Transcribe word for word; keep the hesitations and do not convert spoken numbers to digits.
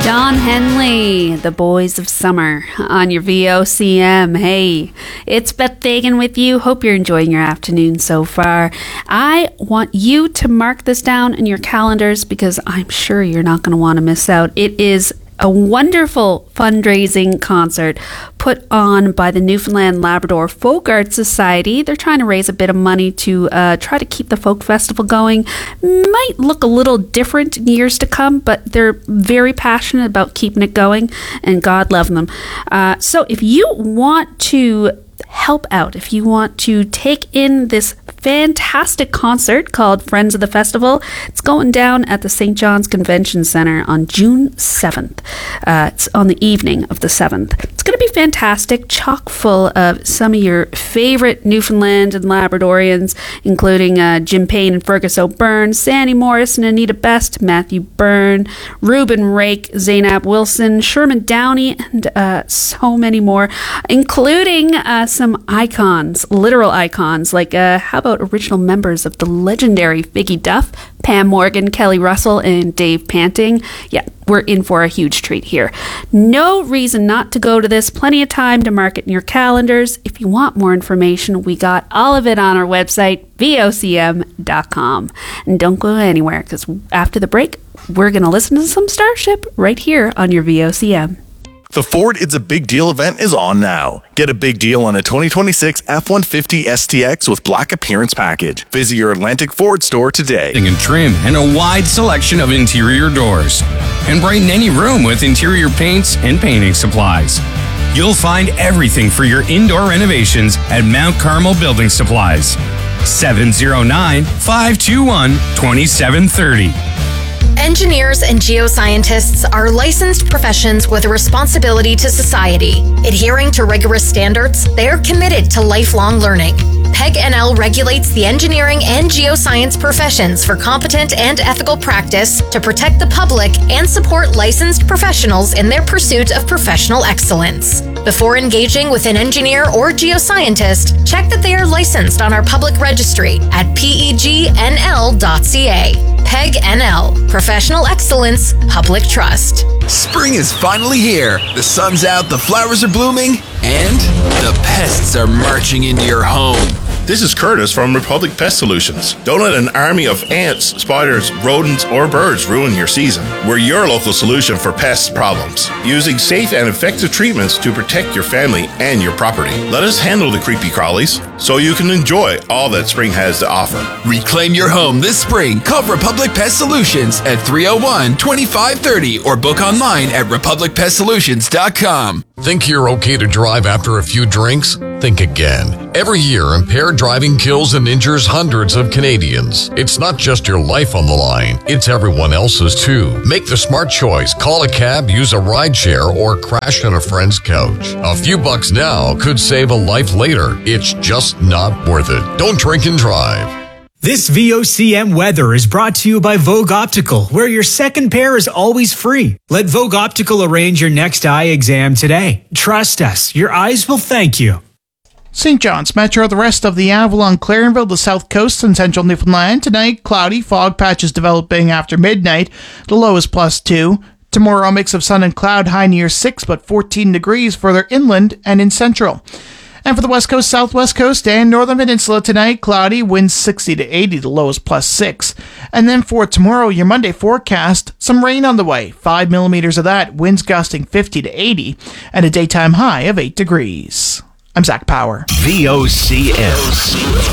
Don Henley, The Boys of Summer, on your V O C M. Hey, it's Beth Fagan with you. Hope you're enjoying your afternoon so far. I want you to mark this down in your calendars because I'm sure you're not going to want to miss out. It is a wonderful fundraising concert put on by the Newfoundland Labrador Folk Art Society. They're trying to raise a bit of money to uh, try to keep the folk festival going. Might look a little different in years to come, but they're very passionate about keeping it going, and God love them. Uh, so if you want to help out, if you want to take in this fantastic concert called Friends of the Festival, it's going down at the Saint John's Convention Centre on June seventh. Uh, it's on the evening of the seventh. It's going to be fantastic, chock full of some of your favorite Newfoundland and Labradorians, including uh, Jim Payne and Fergus O'Byrne, Sandy Morris and Anita Best, Matthew Byrne, Reuben Rake, Zainab Wilson, Sherman Downey, and uh, so many more, including uh, some icons, literal icons, like uh, how about original members of the legendary Figgy Duff, Pam Morgan, Kelly Russell, and Dave Panting. Yeah, we're in for a huge treat here. No reason not to go to this. Plenty of time to mark it in your calendars. If you want more information, we got all of it on our website, V O C M dot com. And don't go anywhere, because after the break, we're going to listen to some Starship right here on your V O C M. The Ford It's a Big Deal event is on now. Get a big deal on a twenty twenty-six F one fifty S T X with Black Appearance Package. Visit your Atlantic Ford store today. And trim and a wide selection of interior doors. And brighten any room with interior paints and painting supplies. You'll find everything for your indoor renovations at Mount Carmel Building Supplies. seven oh nine, five two one, two seven three oh. Engineers and geoscientists are licensed professions with a responsibility to society. Adhering to rigorous standards, they are committed to lifelong learning. P E G N L regulates the engineering and geoscience professions for competent and ethical practice to protect the public and support licensed professionals in their pursuit of professional excellence. Before engaging with an engineer or geoscientist, check that they are licensed on our public registry at P E G N L dot C A. P E G N L, Professional Excellence, Public Trust. Spring is finally here. The sun's out, the flowers are blooming, and the pests are marching into your home. This is Curtis from Republic Pest Solutions. Don't let an army of ants, spiders, rodents, or birds ruin your season. We're your local solution for pest problems, using safe and effective treatments to protect your family and your property. Let us handle the creepy crawlies so you can enjoy all that spring has to offer. Reclaim your home this spring. Call Republic Pest Solutions at three oh one, two five three oh or book online at republic pest solutions dot com. Think you're okay to drive after a few drinks? Think again. Every year, impaired driving kills and injures hundreds of Canadians. It's not just your life on the line, it's everyone else's too. Make the smart choice. Call a cab, use a rideshare, or crash on a friend's couch. A few bucks now could save a life later. It's just not worth it. Don't drink and drive. This V O C M weather is brought to you by Vogue Optical, where your second pair is always free. Let Vogue Optical arrange your next eye exam today. Trust us, your eyes will thank you. Saint John's Metro, the rest of the Avalon, Clarenville, the South Coast, and Central Newfoundland. Tonight, cloudy, fog patches developing after midnight. The low is plus two. Tomorrow, a mix of sun and cloud, high near six, but fourteen degrees further inland and in central. And for the West Coast, Southwest Coast, and Northern Peninsula tonight, cloudy, winds sixty to eighty, the low is plus six. And then for tomorrow, your Monday forecast, some rain on the way, five millimeters of that, winds gusting fifty to eighty, and a daytime high of eight degrees. I'm Zach Power. V O C M.